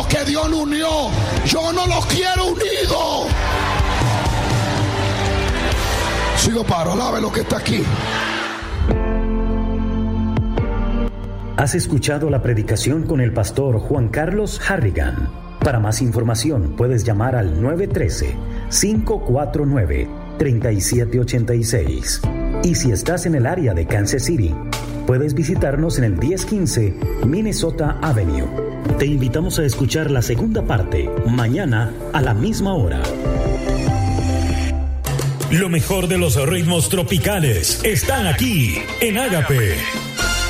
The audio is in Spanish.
lo que Dios no unió, yo no lo quiero unido. Sigo paro, alabe lo que está aquí. Has escuchado la predicación con el pastor Juan Carlos Harrigan. Para más información puedes llamar al 913-549-3786. Y si estás en el área de Kansas City, puedes visitarnos en el 1015 Minnesota Avenue. Te invitamos a escuchar la segunda parte mañana a la misma hora. Lo mejor de los ritmos tropicales están aquí en Ágape.